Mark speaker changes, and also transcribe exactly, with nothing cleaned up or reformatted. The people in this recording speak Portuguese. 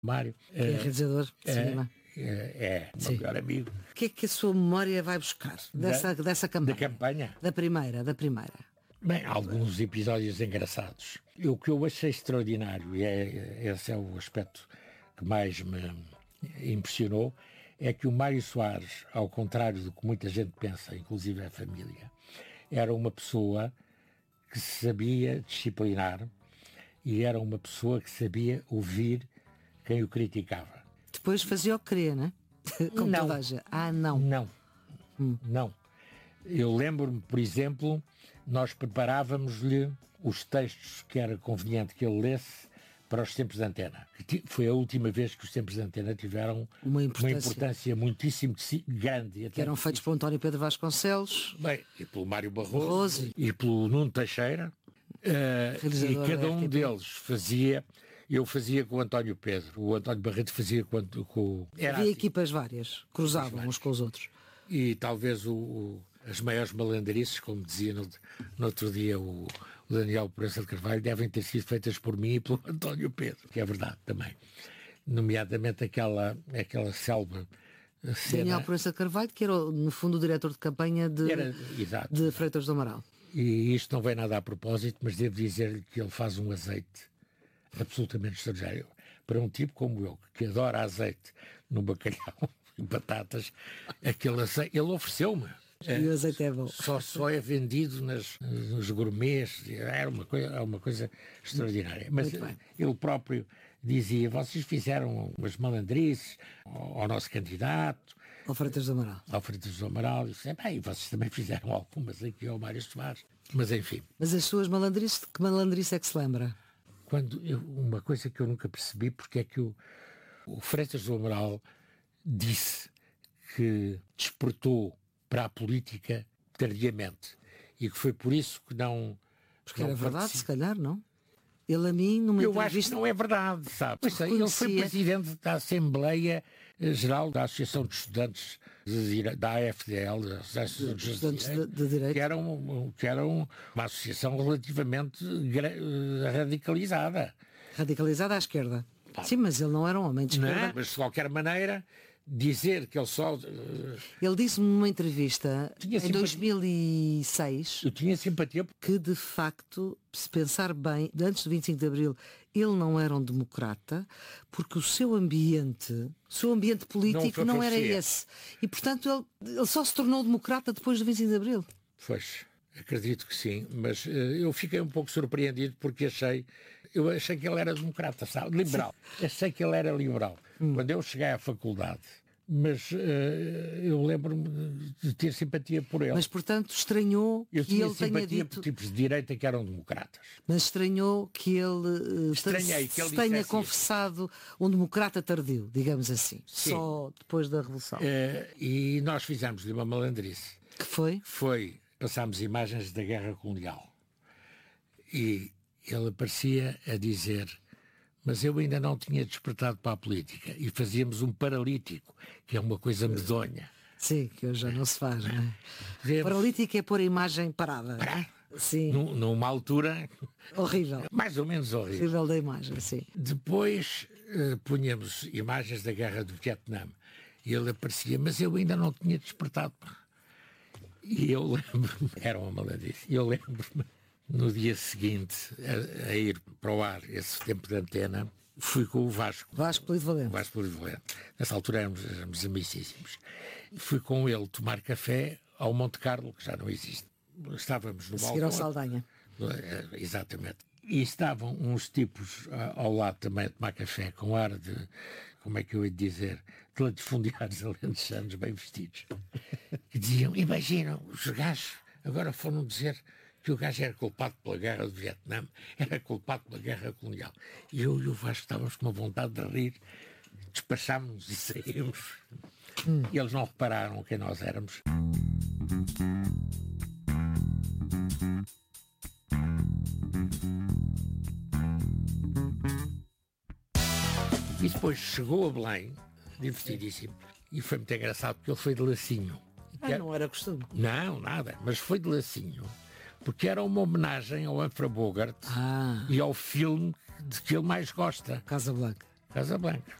Speaker 1: Mário.
Speaker 2: Que é realizador de
Speaker 1: é,
Speaker 2: cinema.
Speaker 1: É, é o meu melhor amigo.
Speaker 2: O que é que a sua memória vai buscar dessa,
Speaker 1: Da-
Speaker 2: dessa campanha?
Speaker 1: Da campanha?
Speaker 2: Da primeira, da primeira.
Speaker 1: Bem, alguns episódios engraçados. O que eu achei extraordinário, e é, esse é o aspecto que mais me impressionou, é que o Mário Soares, ao contrário do que muita gente pensa, inclusive a família, era uma pessoa que se sabia disciplinar e era uma pessoa que sabia ouvir quem o criticava.
Speaker 2: Depois fazia o que queria, não é? Como
Speaker 1: Não.
Speaker 2: toda a gente. Ah, não.
Speaker 1: Não,
Speaker 2: Hum.
Speaker 1: não. Eu lembro-me, por exemplo, nós preparávamos-lhe os textos que era conveniente que ele lesse para os tempos de antena. Que ti- Foi a última vez que os tempos de antena tiveram
Speaker 2: Uma importância.
Speaker 1: importância muitíssimo si- grande.
Speaker 2: Que eram feitos por António Pedro Vasconcelos.
Speaker 1: Bem, e pelo Mário Barroso,
Speaker 2: Barroso.
Speaker 1: e pelo Nuno Teixeira, eh, e
Speaker 2: Realizador
Speaker 1: cada
Speaker 2: da
Speaker 1: um
Speaker 2: R T P.
Speaker 1: deles fazia, eu fazia com o António Pedro, o António Barreto fazia com, com o... Era
Speaker 2: Havia
Speaker 1: assim.
Speaker 2: equipas várias, cruzavam uns com os outros.
Speaker 1: E talvez o, o- as maiores malandrices, como dizia no, no outro dia o, o Daniel Proença de Carvalho, devem ter sido feitas por mim e pelo António Pedro, que é verdade também. Nomeadamente aquela, aquela célula cena...
Speaker 2: Daniel Proença de Carvalho, que era, no fundo, o diretor de campanha de,
Speaker 1: Era, exato.
Speaker 2: de Freitas do Amaral.
Speaker 1: E isto não vem nada a propósito, mas devo dizer-lhe que ele faz um azeite absolutamente extraordinário. Para um tipo como eu, que adora azeite no bacalhau e batatas, aquele azeite, ele ofereceu-me.
Speaker 2: E o azeite é bom.
Speaker 1: Só, só é vendido nas, nos gourmets, era uma coisa, é uma coisa extraordinária. Mas
Speaker 2: Muito bem.
Speaker 1: ele próprio dizia, vocês fizeram umas malandrices ao, ao nosso candidato,
Speaker 2: Ao Freitas do Amaral.
Speaker 1: ao Freitas do Amaral, e disse, bem, vocês também fizeram algumas aqui ao Mário Soares. Mas enfim,
Speaker 2: Mas as suas malandrices, de que malandrice é que se lembra?
Speaker 1: quando eu, uma coisa que eu nunca percebi, porque é que o, o Freitas do Amaral disse que despertou para a política tardiamente e que foi por isso que não...
Speaker 2: Porque
Speaker 1: não
Speaker 2: era verdade, se
Speaker 1: participou.
Speaker 2: calhar, não? Ele a mim, numa
Speaker 1: Eu acho que
Speaker 2: entrevista...
Speaker 1: não é verdade, sabe? Pois é, ele foi
Speaker 2: Reconhecia.
Speaker 1: presidente da Assembleia Geral da Associação de Estudantes de dire- da A F D L, da Associação de
Speaker 2: Estudantes de-
Speaker 1: Direito,
Speaker 2: de Direito.
Speaker 1: que era, um, que era um- uma associação relativamente gra- eh, radicalizada.
Speaker 2: Radicalizado à esquerda. Sim, mas ele não era um homem de
Speaker 1: Não
Speaker 2: esquerda.
Speaker 1: é? Mas de qualquer maneira, dizer que ele só... eh,
Speaker 2: Ele disse-me numa entrevista
Speaker 1: Tinha
Speaker 2: em
Speaker 1: simpatia.
Speaker 2: dois mil e seis
Speaker 1: Eu tinha simpatia por...
Speaker 2: que, de facto, se pensar bem, antes do vinte e cinco de Abril, ele não era um democrata, porque o seu ambiente, o seu ambiente político
Speaker 1: Não
Speaker 2: não, era
Speaker 1: favorecia.
Speaker 2: esse. E, portanto, ele, ele só se tornou democrata depois do vinte e cinco de Abril.
Speaker 1: Pois, acredito que sim, mas eh, eu fiquei um pouco surpreendido porque achei, eu achei que ele era democrata, sabe? Liberal. Achei que ele era liberal. Quando eu cheguei à faculdade, mas eh, eu lembro-me de ter simpatia por ele.
Speaker 2: Mas, portanto, estranhou
Speaker 1: eu
Speaker 2: que
Speaker 1: tinha
Speaker 2: ele tenha
Speaker 1: simpatia
Speaker 2: dito...
Speaker 1: por tipos de direita que eram democratas.
Speaker 2: Mas estranhou que ele, eh,
Speaker 1: Estranhei que ele
Speaker 2: se tenha
Speaker 1: dissesse
Speaker 2: confessado um democrata tardio, digamos assim,
Speaker 1: Sim.
Speaker 2: só depois da Revolução.
Speaker 1: Eh, e nós fizemos-lhe uma malandrice.
Speaker 2: Que foi?
Speaker 1: Foi, passámos imagens da guerra colonial e ele aparecia a dizer, mas eu ainda não tinha despertado para a política, e fazíamos um paralítico, que é uma coisa medonha.
Speaker 2: Sim, que hoje já não se faz, não é?
Speaker 1: Dizemos,
Speaker 2: Paralítico é pôr a imagem parada. Sim,
Speaker 1: num- numa altura
Speaker 2: horrível.
Speaker 1: mais ou menos horrível.
Speaker 2: Horrível da imagem, sim.
Speaker 1: Depois eh, punhamos imagens da guerra do Vietnã e ele aparecia, mas eu ainda não tinha despertado. E eu lembro-me, era uma malandrice, e eu lembro-me, no dia seguinte, a, a ir para o ar, esse tempo de antena, fui com o Vasco,
Speaker 2: Vasco Polivalente.
Speaker 1: o Vasco Polivalente. Nessa altura éramos, éramos amicíssimos. Fui com ele tomar café ao Monte Carlo, que já não existe. Estávamos no
Speaker 2: A seguir ao
Speaker 1: balcão.
Speaker 2: Saldanha.
Speaker 1: Eh, Exatamente. E estavam uns tipos ah, ao lado também a tomar café, com ar de, como é que eu ia dizer, de latifundiários alentejanos bem vestidos, que diziam, imaginam, os gajos agora foram dizer que o gajo era culpado pela guerra do Vietnã, era culpado pela guerra colonial. E eu e o Vasco estávamos com uma vontade de rir, despachámos-nos e saímos.
Speaker 2: Hum.
Speaker 1: E eles não repararam quem nós éramos. E depois chegou a Belém, divertidíssimo, e foi muito engraçado porque ele foi de lacinho.
Speaker 2: Ah, não era costume.
Speaker 1: Não, nada, mas foi de lacinho, porque era uma homenagem ao Humphrey Bogart
Speaker 2: Ah,
Speaker 1: e ao filme de que ele mais gosta,
Speaker 2: Casa Blanca.
Speaker 1: Casablanca.